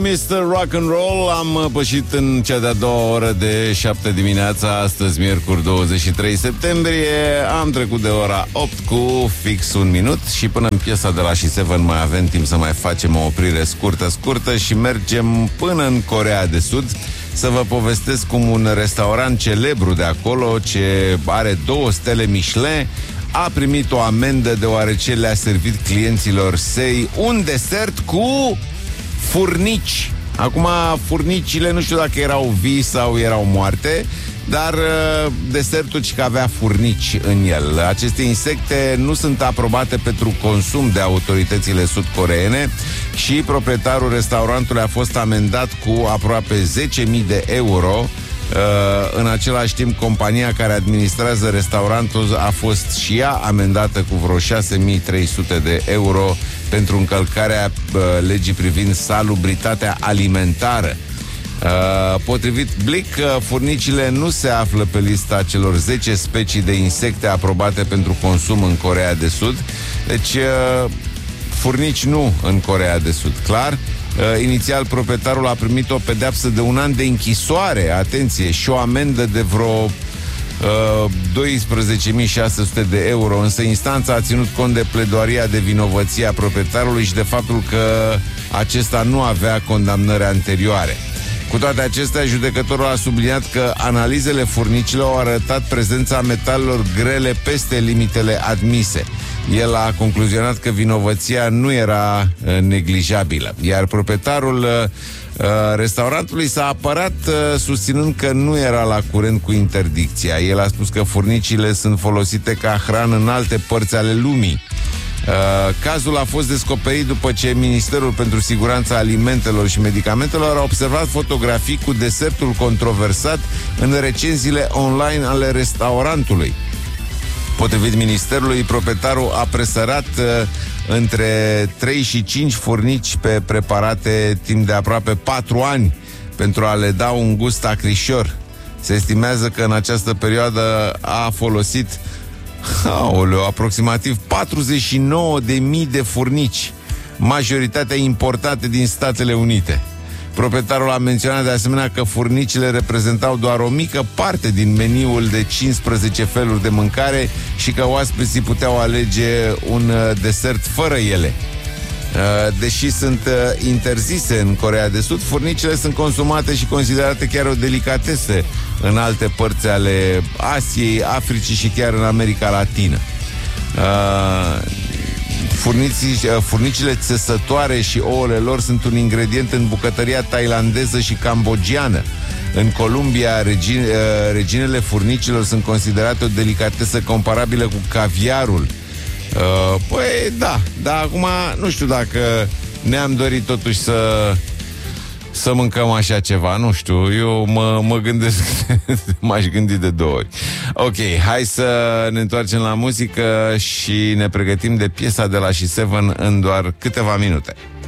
Mr. Rock and Roll, am pășit în cea de-a doua oră de 7 dimineața, astăzi miercuri 23 septembrie. Am trecut de ora 8 cu fix un minut și până în piesa de la She Seven mai avem timp să mai facem o oprire scurtă și mergem până în Coreea de Sud să vă povestesc cum un restaurant celebru de acolo, ce are 2 stele Michelin, a primit o amendă deoarece le-a servit clienților săi un desert cu furnici. Acum, furnicile nu știu dacă erau vii sau erau moarte, dar desertul cică avea furnici în el. Aceste insecte nu sunt aprobate pentru consum de autoritățile sud-coreene și proprietarul restaurantului a fost amendat cu aproape 10.000 de euro. În același timp, compania care administrează restaurantul a fost și ea amendată cu vreo 6.300 de euro pentru încălcarea legii privind salubritatea alimentară. Potrivit Blick, furnicile nu se află pe lista celor 10 specii de insecte aprobate pentru consum în Coreea de Sud. Deci, furnici nu în Coreea de Sud, clar. Inițial, proprietarul a primit o pedeapsă de 1 an de închisoare, atenție, și o amendă de vreo 12.600 de euro, însă instanța a ținut cont de pledoaria de vinovăție a proprietarului și de faptul că acesta nu avea condamnări anterioare. Cu toate acestea, judecătorul a subliniat că analizele furnicilor au arătat prezența metalelor grele peste limitele admise. El a concluzionat că vinovăția nu era neglijabilă, iar proprietarul restaurantului s-a apărat susținând că nu era la curent cu interdicția. El a spus că furnicile sunt folosite ca hrană în alte părți ale lumii. Cazul a fost descoperit după ce Ministerul pentru Siguranța Alimentelor și Medicamentelor a observat fotografii cu desertul controversat în recenziile online ale restaurantului. Potrivit ministerului, proprietarul a presărat între 3 și 5 furnici pe preparate timp de aproape 4 ani pentru a le da un gust acrișor. Se estimează că în această perioadă a folosit aproximativ 49.000 de furnici, majoritatea importate din Statele Unite. Proprietarul a menționat de asemenea că furnicile reprezentau doar o mică parte din meniul de 15 feluri de mâncare și că oaspeții puteau alege un desert fără ele. Deși sunt interzise în Coreea de Sud, furnicile sunt consumate și considerate chiar o delicatesă în alte părți ale Asiei, Africii și chiar în America Latină. Furnicile țesătoare și ouăle lor sunt un ingredient în bucătăria thailandeză și cambogiană. În Columbia, reginele furnicilor sunt considerate o delicatesă comparabilă cu caviarul. Păi da, dar acum nu știu dacă ne-am dorit totuși să mâncăm așa ceva, nu știu, eu mă gândesc, m-aș gândi de 2 ori. Ok, hai să ne întoarcem la muzică și ne pregătim de piesa de la She Seven în doar câteva minute.